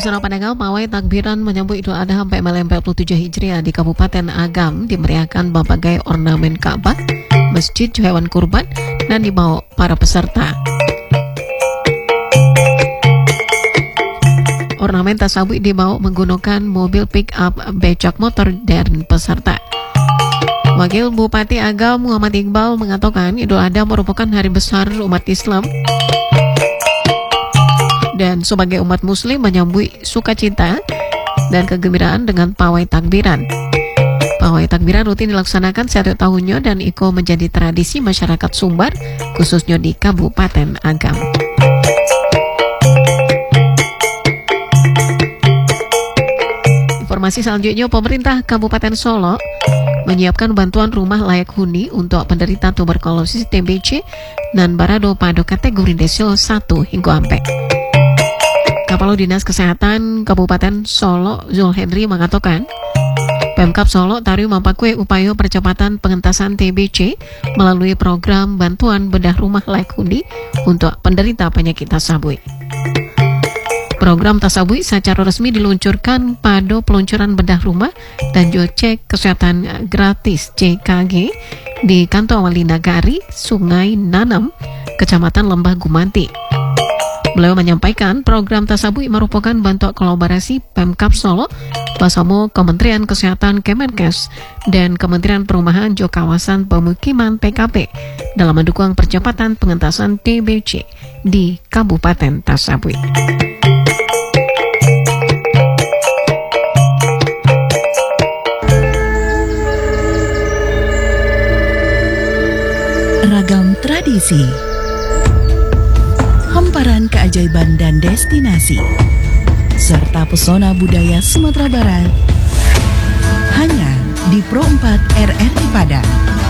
Saudara pendengar, pawai takbiran menyambut Idul Adha 1447 Hijriah di Kabupaten Agam dimeriahkan berbagai ornamen Ka'bah, masjid, hewan kurban, dan dibawa para peserta. Ornamen tasawuf dibawa menggunakan mobil pick-up, becak motor, dan peserta. Wakil Bupati Agam Muhammad Iqbal mengatakan Idul Adha merupakan hari besar umat Islam dan sebagai umat muslim menyambut sukacita dan kegembiraan dengan pawai takbiran. Pawai takbiran rutin dilaksanakan setiap tahunnya dan iko menjadi tradisi masyarakat Sumbar, khususnya di Kabupaten Agam. Informasi selanjutnya, pemerintah Kabupaten Solo menyiapkan bantuan rumah layak huni untuk penderita tuberkulosis TBC dan Barado pada kategori desio 1 hingga 4. Kepala Dinas Kesehatan Kabupaten Solo Zul Henry mengatakan Pemkab Solo taruh mempakui upaya percepatan pengentasan TBC melalui program bantuan bedah rumah layak huni untuk penderita penyakit tasawuf. Program tasawuf secara resmi diluncurkan pada peluncuran bedah rumah dan juga cek kesehatan gratis CKG di Kantor Wali Nagari, Sungai Nanam, Kecamatan Lembah Gumanti. Beliau menyampaikan program tasawuf merupakan bentuk kolaborasi Pemkab Solo bersama Kementerian Kesehatan Kemenkes dan Kementerian Perumahan juga Kawasan Pemukiman PKP dalam mendukung percepatan pengentasan TBC di Kabupaten Tasawuf. Ragam tradisi, hamparan keajaiban dan destinasi, serta pesona budaya Sumatera Barat, hanya di Pro 4 RRI Padang.